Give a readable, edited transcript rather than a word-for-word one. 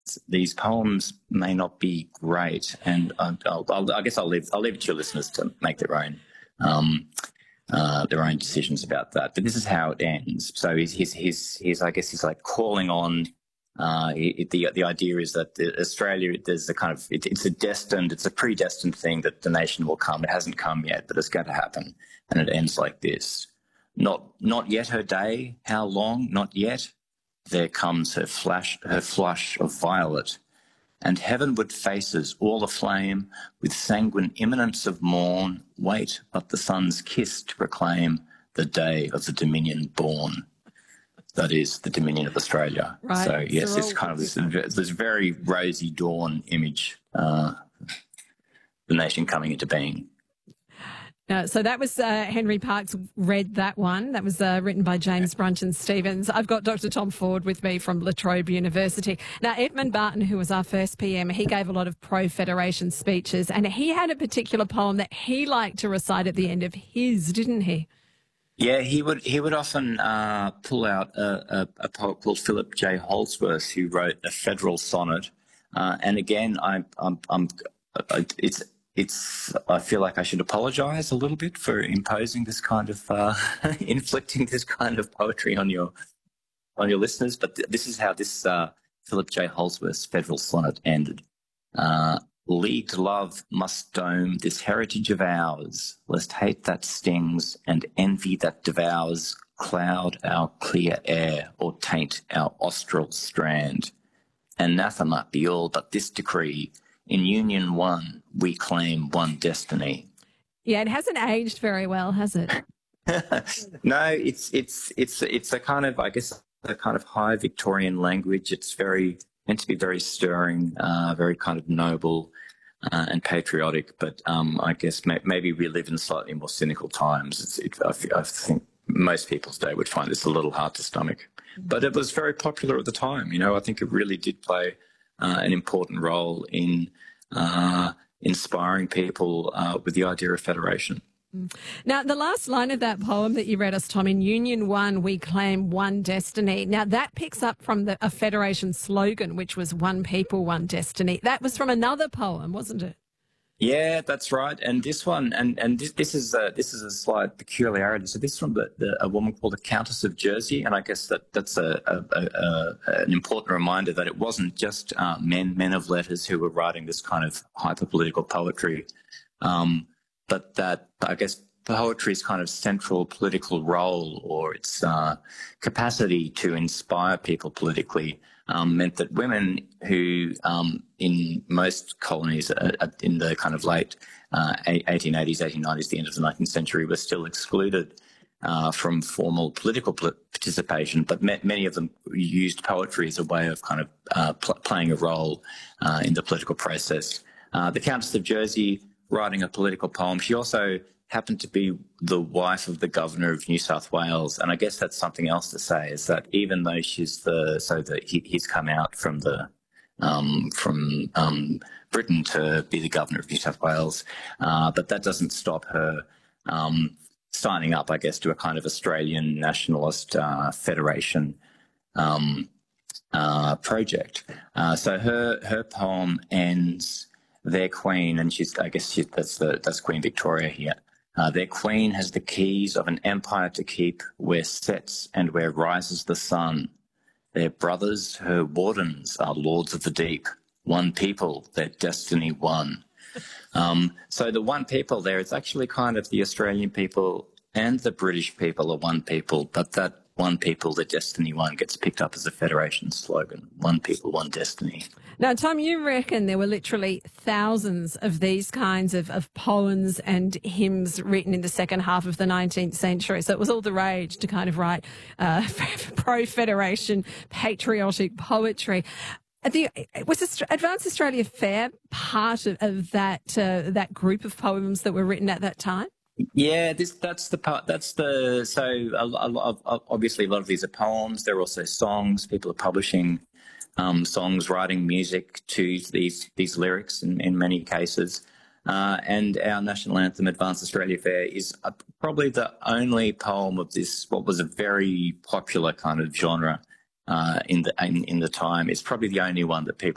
these poems may not be great, and I guess I'll leave it to your listeners to make their own decisions about that. But this is how it ends. So he's I guess he's like calling on. The idea is that Australia, there's a kind of it's a predestined thing that the nation will come. It hasn't come yet, but it's going to happen, and it ends like this: not yet her day. How long? Not yet. There comes her flush of violet, and heavenward faces all aflame with sanguine imminence of morn. Wait but the sun's kiss to proclaim the day of the Dominion born. That is the Dominion of Australia. Right. So yes, it's kind of this very rosy dawn image, the nation coming into being. So that was Henry Parkes read that one. That was written by James Brunton Stevens. I've got Dr. Tom Ford with me from La Trobe University. Now, Edmund Barton, who was our first PM, he gave a lot of pro-Federation speeches, and he had a particular poem that he liked to recite at the end of his, didn't he? Yeah, he would often pull out a poet called Philip J. Holdsworth, who wrote a federal sonnet. And again, I feel like I should apologise a little bit for imposing this kind of inflicting this kind of poetry on your listeners. But this is how this Philip J. Holdsworth's federal sonnet ended. Leagued love must dome this heritage of ours, lest hate that stings and envy that devours cloud our clear air or taint our austral strand. Anathema be all but this decree. In union one, we claim one destiny. Yeah, it hasn't aged very well, has it? No, it's a kind of, I guess, a kind of high Victorian language. It's meant to be very stirring, very kind of noble and patriotic. But I guess maybe we live in slightly more cynical times. I think most people today would find this a little hard to stomach. But it was very popular at the time. I think it really did play an important role in inspiring people with the idea of federation. Now, the last line of that poem that you read us, Tom, in Union One, we claim one destiny. Now, that picks up from a Federation slogan, which was one people, one destiny. That was from another poem, wasn't it? Yeah, that's right. And this one, and this is a slight peculiarity. So this is from a woman called the Countess of Jersey, and I guess that's an important reminder that it wasn't just men of letters who were writing this kind of hyper-political poetry, but that I guess poetry's kind of central political role or its capacity to inspire people politically meant that women who in most colonies in the kind of late 1880s, 1890s, the end of the 19th century, were still excluded from formal political participation, but many of them used poetry as a way of kind of playing a role in the political process. The Countess of Jersey writing a political poem, she also happened to be the wife of the Governor of New South Wales, and I guess that's something else to say, is that even though he's come out from Britain to be the Governor of New South Wales, but that doesn't stop her signing up, I guess, to a kind of Australian nationalist federation project. So her poem ends, "Their Queen," and that's Queen Victoria here. "Their Queen has the keys of an empire to keep, where sets and where rises the sun. Their brothers, her wardens, are lords of the deep. One people, their destiny one." So the one people there, it's actually kind of the Australian people and the British people are one people, but that one people, the destiny one gets picked up as a Federation slogan. One people, one destiny. Now, Tom, you reckon there were literally thousands of these kinds of poems and hymns written in the second half of the 19th century. So it was all the rage to kind of write pro-Federation patriotic poetry. Was Advance Australia Fair part of that group of poems that were written at that time? Yeah, that's the part. Obviously a lot of these are poems. There are also songs. People are publishing songs, writing music to these lyrics in many cases. And our national anthem, Advance Australia Fair, is probably the only poem of this, what was a very popular kind of genre in the time. It's probably the only one that people